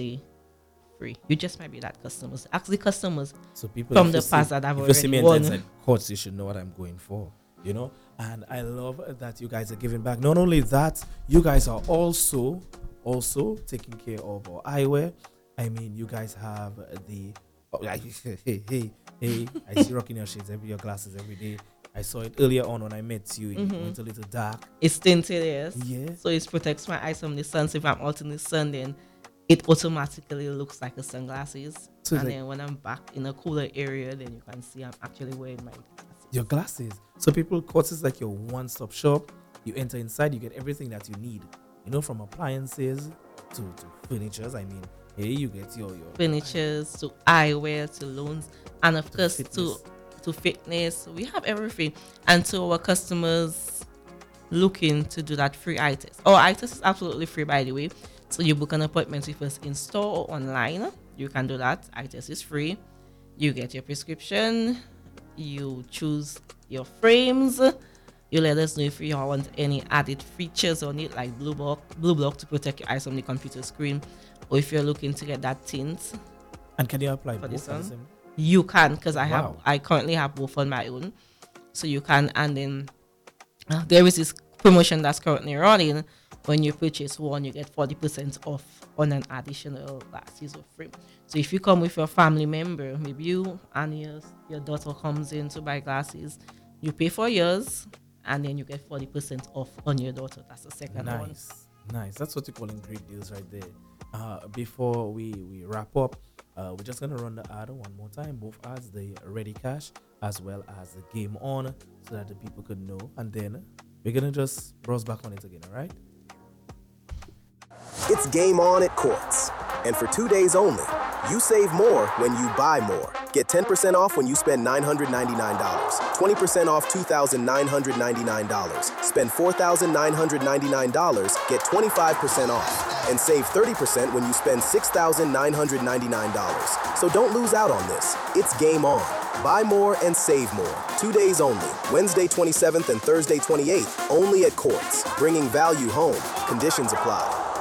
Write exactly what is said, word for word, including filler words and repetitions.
absolutely free. You just might be that customers. Actually, customers So people from if the you see- past that have if you see already me won. inside Courts, you should know what I'm going for. You know, and I love that you guys are giving back. Not only that, you guys are also also taking care of our eyewear. I mean, you guys have the oh, I- hey hey hey. I see you rocking your shades every your glasses every day. I saw it earlier on when I met you. It Mhm. went a little dark. It's tinted, yes. Yeah. So it protects my eyes from the sun. So if I'm out in the sun, then it automatically looks like a sunglasses. So and like- then when I'm back in a cooler area, then you can see I'm actually wearing my glasses. Your glasses. So people, Courts is like your one-stop shop. You enter inside, you get everything that you need. You know, from appliances to, to furnitures. I mean, hey, you get your your Furnitures to eyewear to loans, and of To course fitness. to to fitness. We have everything. And to our customers looking to do that free eye test. Our eye test is absolutely free, by the way. So you book an appointment with us in store or online. You can do that. Eye test is free. You get your prescription. You choose your frames. You let us know if you want any added features on it, like blue block, blue block to protect your eyes from the computer screen, or if you're looking to get that tint. And can you apply For both this at the one? same- You can, because I have Wow. I currently have both on my own, so you can. And then uh, there is this promotion that's currently running. When you purchase one, you get forty percent off on an additional glasses or frame. So if you come with your family member, maybe you and your, your daughter comes in to buy glasses, you pay for yours, and then you get forty percent off on your daughter. That's the second one. Nice, nice. That's what you call in great deals right there. Uh, before we, we wrap up, uh, we're just gonna run the ad one more time. Both ads, the Ready Cash as well as the Game On, so that the people could know. And then we're gonna just browse back on it again. All right? It's Game On at Courts. And for two days only, you save more when you buy more. Get ten percent off when you spend nine hundred ninety-nine dollars, twenty percent off two thousand nine hundred ninety-nine dollars. Spend four thousand nine hundred ninety-nine dollars, get twenty-five percent off. And save thirty percent when you spend six thousand nine hundred ninety-nine dollars. So don't lose out on this. It's Game On. Buy more and save more. Two days only. Wednesday twenty-seventh and Thursday twenty-eighth. Only at Courts. Bringing value home. Conditions apply.